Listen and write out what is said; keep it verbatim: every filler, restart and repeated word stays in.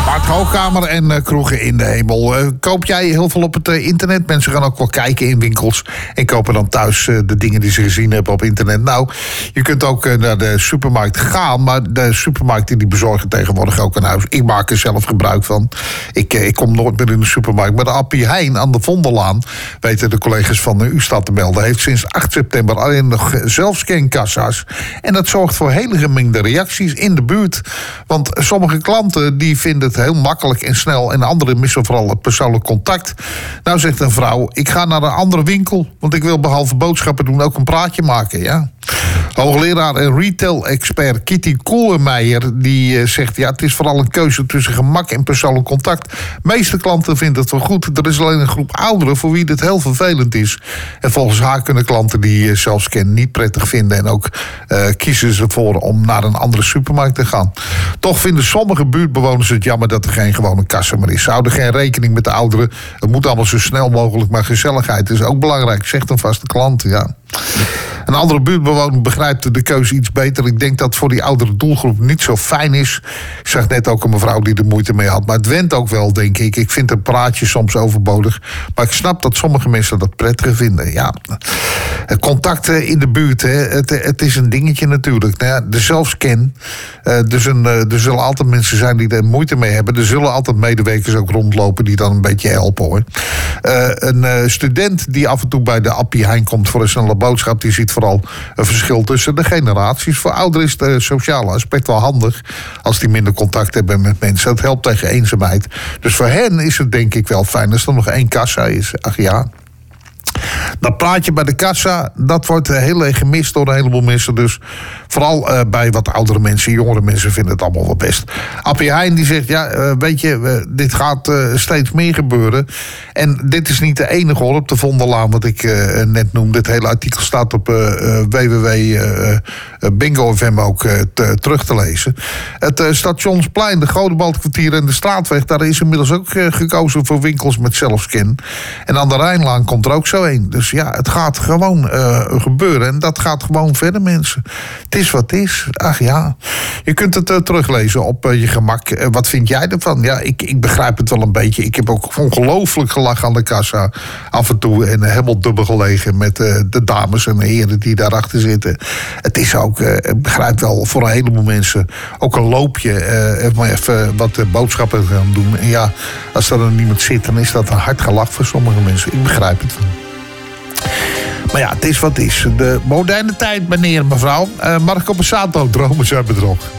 Bart Hoogkamer en uh, kroegen in de hemel. Uh, koop jij heel veel op het uh, internet? Mensen gaan ook wel kijken in winkels en kopen dan thuis uh, de dingen die ze gezien hebben op internet. Nou, je kunt ook uh, naar de supermarkt gaan, maar de supermarkten die bezorgen tegenwoordig ook een huis. Ik maak er zelf gebruik van. Ik, uh, ik kom nooit meer in de supermarkt. Maar de Appie Heijn aan de Vondellaan, weten de collega's van de U-stad te melden, heeft sinds acht september alleen nog zelfscankassa's. En dat zorgt voor hele gemengde reacties in de buurt. Want sommige klanten die vinden het heel makkelijk en snel en anderen missen vooral het persoonlijk contact. Nou zegt een vrouw, ik ga naar een andere winkel, want ik wil behalve boodschappen doen ook een praatje maken, ja. Hoogleraar en retail-expert Kitty Koelemeijer die uh, zegt, ja, het is vooral een keuze tussen gemak en persoonlijk contact. De meeste klanten vinden het wel goed. Er is alleen een groep ouderen voor wie dit heel vervelend is. En volgens haar kunnen klanten die uh, zelfscan niet prettig vinden en ook uh, kiezen ze ervoor om naar een andere supermarkt te gaan. Toch vinden sommige buurtbewoners het jammer dat er geen gewone kassa meer is. Ze houden geen rekening met de ouderen. Het moet allemaal zo snel mogelijk, maar gezelligheid is ook belangrijk, zegt een vaste klant, ja. Een andere buurtbewoner begrijpt de keuze iets beter. Ik denk dat het voor die oudere doelgroep niet zo fijn is. Ik zag net ook een mevrouw die er moeite mee had. Maar het went ook wel, denk ik. Ik vind een praatje soms overbodig. Maar ik snap dat sommige mensen dat prettiger vinden. Ja. Contacten in de buurt, hè. Het, het is een dingetje natuurlijk. Nou ja, de zelfscan. Uh, er, zijn, uh, er zullen altijd mensen zijn die er moeite mee hebben. Er zullen altijd medewerkers ook rondlopen die dan een beetje helpen, hoor. Uh, een uh, student die af en toe bij de Appie Heijn komt voor een snelle boodschap, die ziet vooral een verschil tussen de generaties. Voor ouderen is het sociale aspect wel handig als die minder contact hebben met mensen. Dat helpt tegen eenzaamheid. Dus voor hen is het denk ik wel fijn als er nog één kassa is. Ach ja. Dat praatje bij de kassa, dat wordt heel erg gemist door een heleboel mensen. Dus vooral uh, bij wat oudere mensen, jongere mensen vinden het allemaal wel best. Appie Heijn die zegt, ja, uh, weet je, uh, dit gaat uh, steeds meer gebeuren. En dit is niet de enige, hoor, op de Vondellaan wat ik uh, net noemde. Dit hele artikel staat op uh, uh, w w w punt bingo f m ook uh, te, terug te lezen. Het uh, Stationsplein, de Godebaldkwartier en de Straatweg, daar is inmiddels ook uh, gekozen voor winkels met zelfscan. En aan de Rijnlaan komt er ook zo een. Dus ja, het gaat gewoon uh, gebeuren. En dat gaat gewoon verder, mensen. Het is wat het is. Ach ja. Je kunt het uh, teruglezen op uh, je gemak. Uh, wat vind jij ervan? Ja, ik, ik begrijp het wel een beetje. Ik heb ook ongelooflijk gelachen aan de kassa af en toe. En uh, helemaal dubbel gelegen met uh, de dames en de heren die daarachter zitten. Het is ook, uh, ik begrijp wel, voor een heleboel mensen ook een loopje. Uh, even maar even wat uh, boodschappen gaan doen. En ja, als er dan niemand zit, dan is dat een hard gelach voor sommige mensen. Ik begrijp het wel. Maar ja, het is wat het is. De moderne tijd, meneer en mevrouw. Uh, Marco Borsato, dromen zijn bedrog.